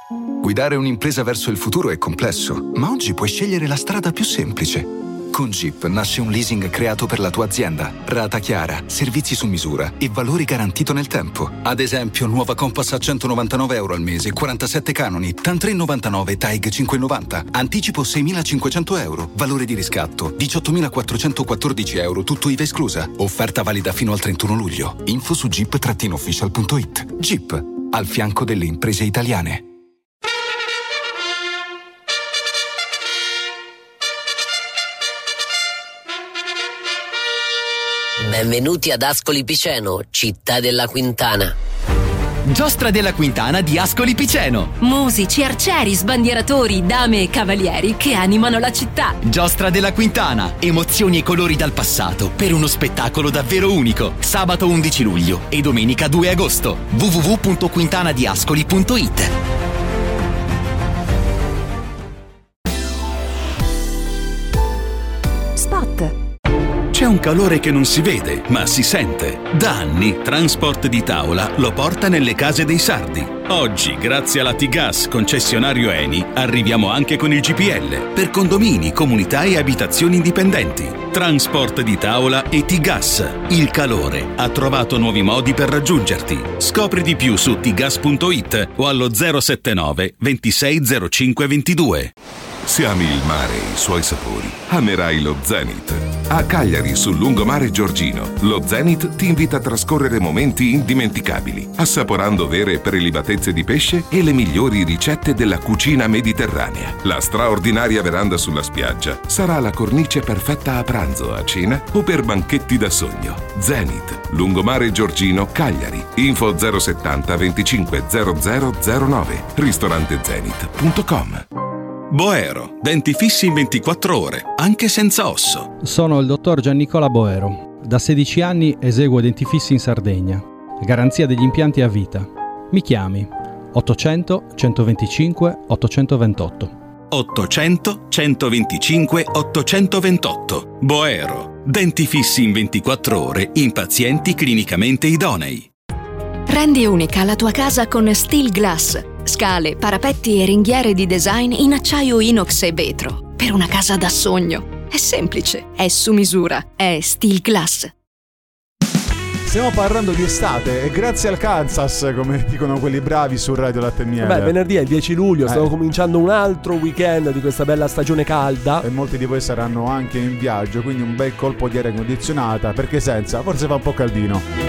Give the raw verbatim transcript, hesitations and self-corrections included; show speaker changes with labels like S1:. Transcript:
S1: Guidare un'impresa verso il futuro è complesso, ma oggi puoi scegliere la strada più semplice. Con Jeep nasce un leasing creato per la tua azienda. Rata chiara, servizi su misura e valori garantito nel tempo. Ad esempio, nuova Compass a centonovantanove euro al mese, quarantasette canoni, T A N tre virgola novantanove, T A I G cinque virgola novanta. Anticipo seimilacinquecento euro. Valore di riscatto diciottomilaquattrocentoquattordici euro, tutto I V A esclusa. Offerta valida fino al trentuno luglio. Info su jeep official punto it. Jeep, al fianco delle imprese italiane.
S2: Benvenuti ad Ascoli Piceno, città della Quintana.
S3: Giostra della Quintana di Ascoli Piceno.
S4: Musici, arcieri, sbandieratori, dame e cavalieri che animano la città.
S3: Giostra della Quintana, emozioni e colori dal passato per uno spettacolo davvero unico. Sabato undici luglio e domenica due agosto. w w w punto quintanadiascoli punto it.
S4: Spot.
S5: C'è un calore che non si vede, ma si sente. Da anni Transport di Tavola lo porta nelle case dei sardi. Oggi, grazie alla T-Gas concessionario Eni, arriviamo anche con il G P L per condomini, comunità e abitazioni indipendenti. Transport di Tavola e T-Gas. Il calore ha trovato nuovi modi per raggiungerti. Scopri di più su t gas punto it o allo zero sette nove ventisei zero cinque ventidue.
S6: Se ami il mare e i suoi sapori, amerai lo Zenith. A Cagliari, sul lungomare Giorgino, lo Zenith ti invita a trascorrere momenti indimenticabili, assaporando vere prelibatezze di pesce e le migliori ricette della cucina mediterranea. La straordinaria veranda sulla spiaggia sarà la cornice perfetta a pranzo, a cena o per banchetti da sogno. Zenith, lungomare Giorgino, Cagliari. Info zero settanta venticinque zero zero zero nove. ristorante zenith punto com.
S5: Boero, denti fissi in ventiquattro ore, anche senza osso.
S7: Sono il dottor Giannicola Boero. Da sedici anni eseguo denti fissi in Sardegna. Garanzia degli impianti a vita. Mi chiami ottocento centoventicinque ottocentoventotto.
S5: ottocento centoventicinque ottocentoventotto. Boero, denti fissi in ventiquattro ore in pazienti clinicamente idonei.
S4: Rendi unica la tua casa con Steel Glass. Scale, parapetti e ringhiere di design in acciaio inox e vetro. Per una casa da sogno. È semplice, è su misura, è Steel Glass.
S8: Stiamo parlando di estate e grazie al Kansas, come dicono quelli bravi su Radio Latte e Miele.
S9: Beh, venerdì è il dieci luglio,
S8: eh.
S9: stiamo cominciando un altro weekend di questa bella stagione calda.
S8: E molti di voi saranno anche in viaggio, quindi un bel colpo di aria condizionata, perché senza, forse fa un po' caldino.